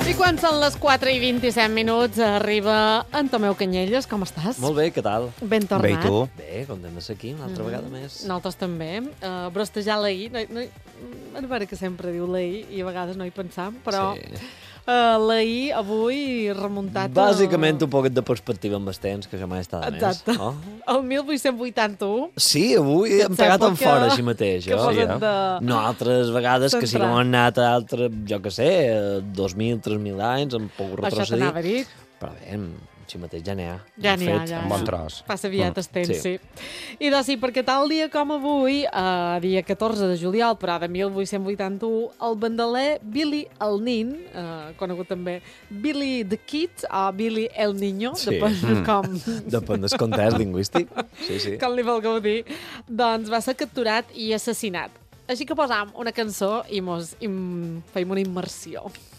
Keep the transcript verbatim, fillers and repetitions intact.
I quan són les quatre i vint-i-set minuts arriba en Tomeu Canyelles. Com estàs? Molt bé, què tal? Ben tornat. Bé, i tu? Bé, content de ser aquí una altra mm. vegada més. Nosaltres també. Uh, brostejar l'ahir. No, no, a veure que sempre diu l'ahir i a vegades no hi pensam, però Sí. uh, l'ahir, avui, remuntat... Bàsicament un poquet de perspectiva amb els temps, que ja mai està de més. Exacte. Oh? El mil vuit-cents vuitanta-u. Sí, avui hem pegat en fora així mateix. Que oh? posen Sí, de... No altres vegades que si centrar. no han anat a altres, jo que sé, dos mil, tres mil anys, hem pogut Això retrocedir. t'anava a dir. Però bé, així mateix ja n'hi ha. Ja Hem n'hi ha, fet ja. Un bon tros. Passa aviat Mm, el temps, sí. sí. I doncs sí, perquè tal dia com avui, uh, dia catorze de juliol, però de mil vuit-cents vuitanta-u, el bandaler Billy el Nin, uh, conegut també Billy the Kid o Billy el Niño, Sí. depèn Mm. com, Depèn del context lingüístic. Sí, sí. com li vulgueu dir, doncs va ser capturat i assassinat. Així que posam una cançó i mos im, feim una immersió.